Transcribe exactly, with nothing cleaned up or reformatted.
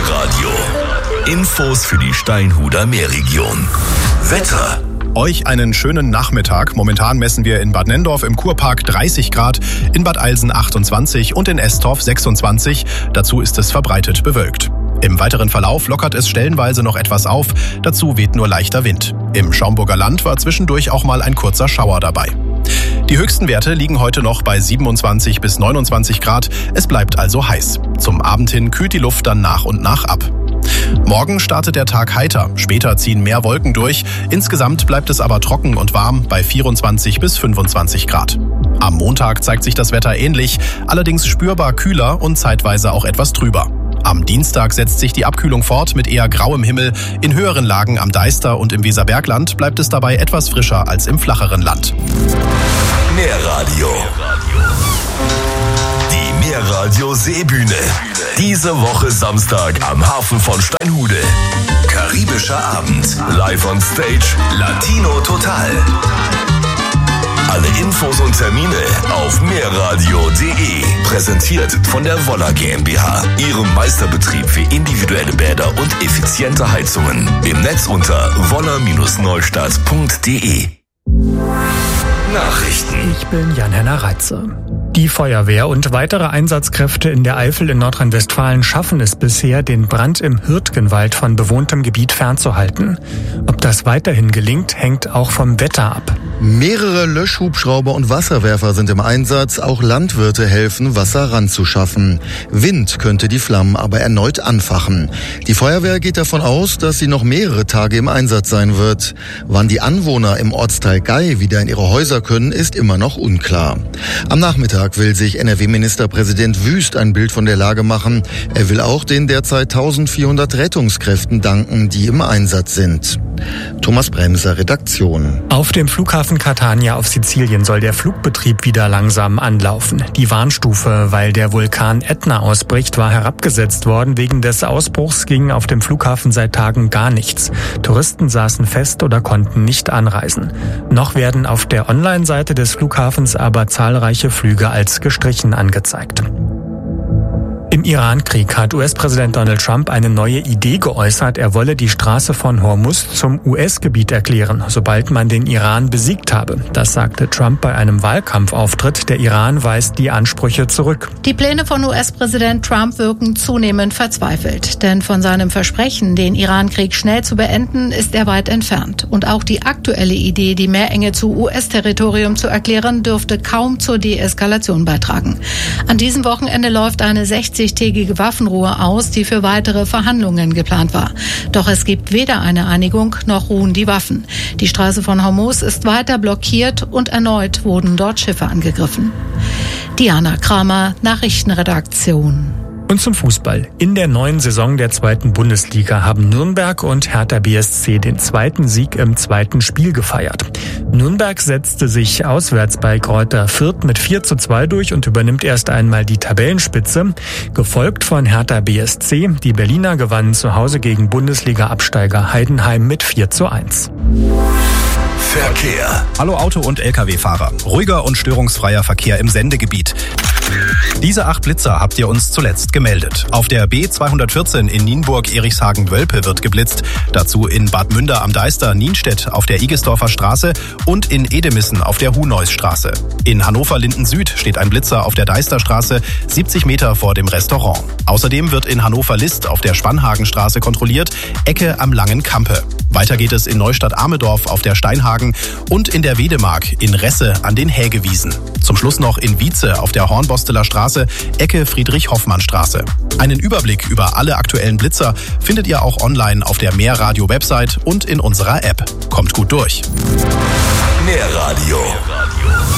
Meerradio. Infos für die Steinhuder Meerregion. Wetter. Euch einen schönen Nachmittag. Momentan messen wir in Bad Nenndorf im Kurpark dreißig Grad, in Bad Eilsen achtundzwanzig und in Estorf sechsundzwanzig. Dazu ist es verbreitet bewölkt. Im weiteren Verlauf lockert es stellenweise noch etwas auf, dazu weht nur leichter Wind. Im Schaumburger Land war zwischendurch auch mal ein kurzer Schauer dabei. Die höchsten Werte liegen heute noch bei siebenundzwanzig bis neunundzwanzig Grad, es bleibt also heiß. Zum Abend hin kühlt die Luft dann nach und nach ab. Morgen startet der Tag heiter, später ziehen mehr Wolken durch, insgesamt bleibt es aber trocken und warm bei vierundzwanzig bis fünfundzwanzig Grad. Am Montag zeigt sich das Wetter ähnlich, allerdings spürbar kühler und zeitweise auch etwas trüber. Am Dienstag setzt sich die Abkühlung fort mit eher grauem Himmel. In höheren Lagen am Deister und im Weserbergland bleibt es dabei etwas frischer als im flacheren Land. Meerradio. Die Meerradio Seebühne. Diese Woche Samstag am Hafen von Steinhude. Karibischer Abend. Live on Stage. Latino Total. Alle Infos und Termine auf meerradio punkt de. Präsentiert von der Woller GmbH. Ihrem Meisterbetrieb für individuelle Bäder und effiziente Heizungen. Im Netz unter woller Neustadt punkt de. Nachrichten. Ich bin Jan-Henner Reitze. Die Feuerwehr und weitere Einsatzkräfte in der Eifel in Nordrhein-Westfalen schaffen es bisher, den Brand im Hürtgenwald von bewohntem Gebiet fernzuhalten. Ob das weiterhin gelingt, hängt auch vom Wetter ab. Mehrere Löschhubschrauber und Wasserwerfer sind im Einsatz. Auch Landwirte helfen, Wasser ranzuschaffen. Wind könnte die Flammen aber erneut anfachen. Die Feuerwehr geht davon aus, dass sie noch mehrere Tage im Einsatz sein wird. Wann die Anwohner im Ortsteil Gei wieder in ihre Häuser können, ist immer noch unklar. Am Nachmittag will sich N R W-Ministerpräsident Wüst ein Bild von der Lage machen. Er will auch den derzeit eintausendvierhundert Rettungskräften danken, die im Einsatz sind. Thomas Bremser, Redaktion. Auf dem Flughafen Catania auf Sizilien soll der Flugbetrieb wieder langsam anlaufen. Die Warnstufe, weil der Vulkan Ätna ausbricht, war herabgesetzt worden. Wegen des Ausbruchs ging auf dem Flughafen seit Tagen gar nichts. Touristen saßen fest oder konnten nicht anreisen. Noch werden auf der Online-Seite des Flughafens aber zahlreiche Flüge als gestrichen angezeigt. Im Iran-Krieg hat U S-Präsident Donald Trump eine neue Idee geäußert. Er wolle die Straße von Hormuz zum U S-Gebiet erklären, sobald man den Iran besiegt habe. Das sagte Trump bei einem Wahlkampfauftritt. Der Iran weist die Ansprüche zurück. Die Pläne von U S-Präsident Trump wirken zunehmend verzweifelt. Denn von seinem Versprechen, den Iran-Krieg schnell zu beenden, ist er weit entfernt. Und auch die aktuelle Idee, die Meerenge zu U S-Territorium zu erklären, dürfte kaum zur Deeskalation beitragen. An diesem Wochenende läuft eine sechzigtägige Waffenruhe aus, die für weitere Verhandlungen geplant war. Doch es gibt weder eine Einigung noch ruhen die Waffen. Die Straße von Hormuz ist weiter blockiert und erneut wurden dort Schiffe angegriffen. Diana Kramer, Nachrichtenredaktion. Und zum Fußball. In der neuen Saison der zweiten Bundesliga haben Nürnberg und Hertha B S C den zweiten Sieg im zweiten Spiel gefeiert. Nürnberg setzte sich auswärts bei Greuther Fürth mit vier zu zwei durch und übernimmt erst einmal die Tabellenspitze, gefolgt von Hertha B S C. Die Berliner gewannen zu Hause gegen Bundesliga-Absteiger Heidenheim mit vier zu eins. Verkehr. Hallo Auto- und L K W-Fahrer. Ruhiger und störungsfreier Verkehr im Sendegebiet. Diese acht Blitzer habt ihr uns zuletzt gemeldet. Auf der B zweihundertvierzehn in Nienburg-Erichshagen-Wölpe wird geblitzt. Dazu in Bad Münder am Deister, Nienstedt auf der Igesdorfer Straße und in Edemissen auf der Huneusstraße. In Hannover-Linden-Süd steht ein Blitzer auf der Deisterstraße, siebzig Meter vor dem Restaurant. Außerdem wird in Hannover-List auf der Spannhagenstraße kontrolliert, Ecke am Langen Kampe. Weiter geht es in Neustadt-Amedorf auf der Steinhagen und in der Wedemark in Resse an den Hägewiesen. Zum Schluss noch in Wietze auf der Hornbosteler Straße, Ecke Friedrich-Hoffmann-Straße. Einen Überblick über alle aktuellen Blitzer findet ihr auch online auf der Meerradio-Website und in unserer App. Kommt gut durch. Meerradio.